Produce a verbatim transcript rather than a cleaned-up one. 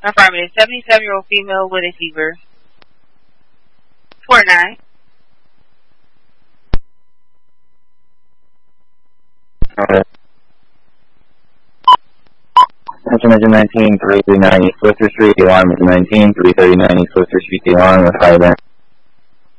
Affirmative. seventy-seven-year-old female with a fever. Port nine. Alright. Attention engine nineteen, three thirty-nine East Worcester Street. The alarm is nineteen, three thirty-nine East Worcester Street. The alarm with high event.